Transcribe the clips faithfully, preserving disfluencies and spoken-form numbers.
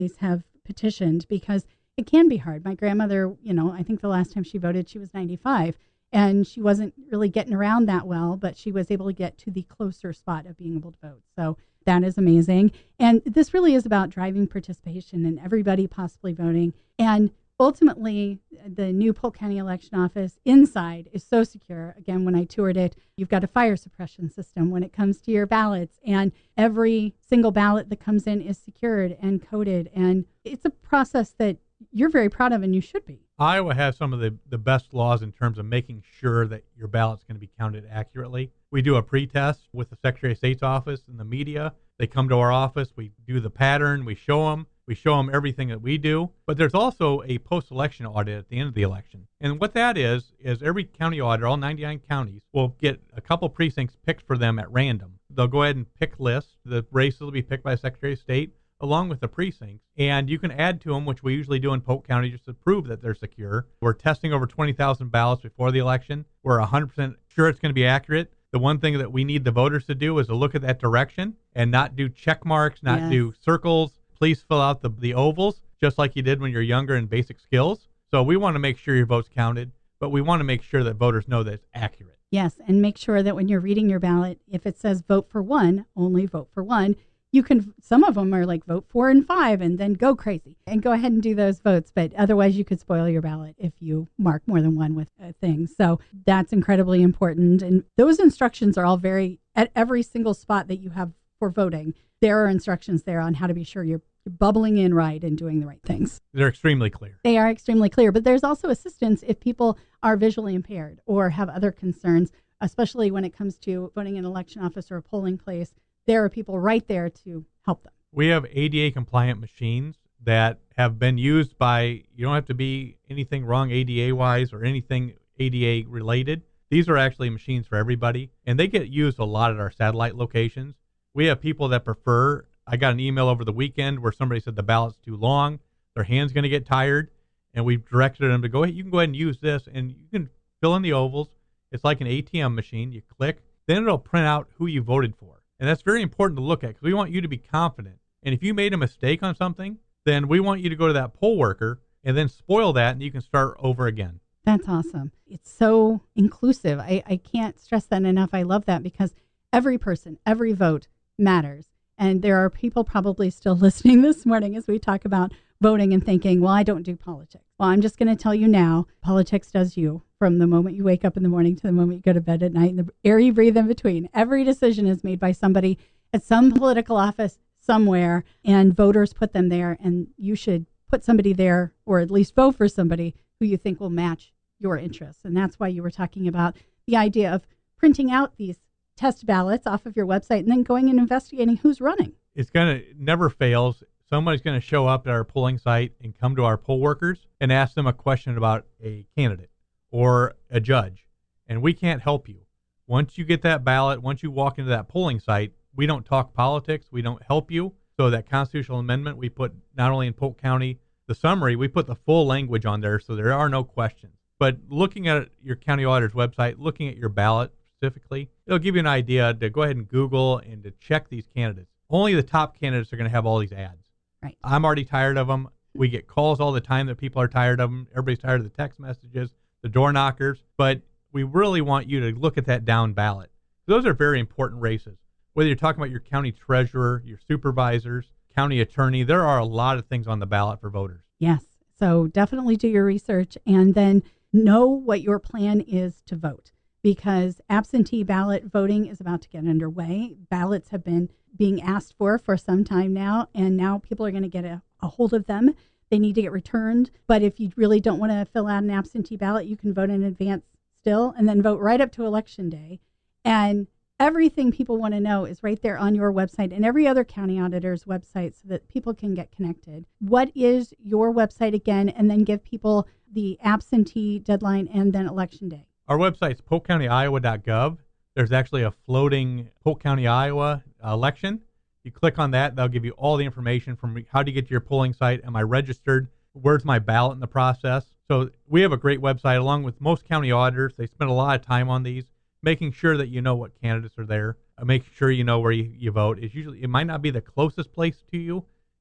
have petitioned because it can be hard. My grandmother, you know, I think the last time she voted, she was ninety-five, and she wasn't really getting around that well, but she was able to get to the closer spot of being able to vote. So that is amazing. And this really is about driving participation and everybody possibly voting. And ultimately, the new Polk County election office inside is so secure. Again, when I toured it, you've got a fire suppression system when it comes to your ballots, and every single ballot that comes in is secured and coded. And it's a process that you're very proud of, and you should be. Iowa has some of the, the best laws in terms of making sure that your ballot's going to be counted accurately. We do a pre-test with the Secretary of State's office and the media. They come to our office. We do the pattern. We show them. We show them everything that we do. But there's also a post-election audit at the end of the election. And what that is, is every county auditor, all ninety-nine counties, will get a couple precincts picked for them at random. They'll go ahead and pick lists. The races will be picked by the Secretary of State, along with the precincts, and you can add to them, which we usually do in Polk County just to prove that they're secure. We're testing over twenty thousand ballots before the election. We're one hundred percent sure it's going to be accurate. The one thing that we need the voters to do is to look at that direction and not do check marks, not Yes. do circles. Please fill out the, the ovals, just like you did when you're younger in basic skills. So we want to make sure your vote's counted, but we want to make sure that voters know that it's accurate. Yes, and make sure that when you're reading your ballot, if it says vote for one, only vote for one. You can, some of them are like vote four and five and then go crazy and go ahead and do those votes. But otherwise you could spoil your ballot if you mark more than one with a thing. So that's incredibly important. And those instructions are all very, at every single spot that you have for voting, there are instructions there on how to be sure you're bubbling in right and doing the right things. They're extremely clear. They are extremely clear, but there's also assistance if people are visually impaired or have other concerns, especially when it comes to voting in an election office or a polling place. There are people right there to help them. We have A D A compliant machines that have been used by, you don't have to be anything wrong A D A wise or anything A D A related. These are actually machines for everybody, and they get used a lot at our satellite locations. We have people that prefer, I got an email over the weekend where somebody said the ballot's too long, their hand's going to get tired, and we've directed them to go ahead, you can go ahead and use this, and you can fill in the ovals. It's like an A T M machine. You click, then it'll print out who you voted for. And that's very important to look at because we want you to be confident. And if you made a mistake on something, then we want you to go to that poll worker and then spoil that, and you can start over again. That's awesome. It's so inclusive. I, I can't stress that enough. I love that because every person, every vote matters. And there are people probably still listening this morning as we talk about voting and thinking, well, I don't do politics. Well, I'm just going to tell you now, politics does you from the moment you wake up in the morning to the moment you go to bed at night, and the air you breathe in between. Every decision is made by somebody at some political office somewhere, and voters put them there, and you should put somebody there, or at least vote for somebody who you think will match your interests. And that's why you were talking about the idea of printing out these test ballots off of your website and then going and investigating who's running. It's going to never fails. Somebody's going to show up at our polling site and come to our poll workers and ask them a question about a candidate or a judge, and we can't help you. Once you get that ballot, once you walk into that polling site, we don't talk politics. We don't help you. So that constitutional amendment, we put not only in Polk County, the summary, we put the full language on there so there are no questions. But looking at your county auditor's website, looking at your ballot specifically, it'll give you an idea to go ahead and Google and to check these candidates. Only the top candidates are going to have all these ads. Right. I'm already tired of them. We get calls all the time that people are tired of them. Everybody's tired of the text messages, the door knockers. But we really want you to look at that down ballot. Those are very important races. Whether you're talking about your county treasurer, your supervisors, county attorney, there are a lot of things on the ballot for voters. Yes. So definitely do your research and then know what your plan is to vote, because absentee ballot voting is about to get underway. Ballots have been being asked for for some time now, and now people are going to get a, a hold of them. They need to get returned. But if you really don't want to fill out an absentee ballot, you can vote in advance still and then vote right up to Election Day. And everything people want to know is right there on your website and every other county auditor's website so that people can get connected. What is your website again? And then give people the absentee deadline and then Election Day. Our website's polk county iowa dot gov. There's actually a floating Polk County, Iowa election. You click on that, they'll give you all the information from how do you get to your polling site, am I registered, where's my ballot in the process. So we have a great website along with most county auditors. They spend a lot of time on these, making sure that you know what candidates are there, uh, making sure you know where you, you vote. It's usually, it might not be the closest place to you. You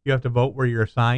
You have to vote where you're assigned.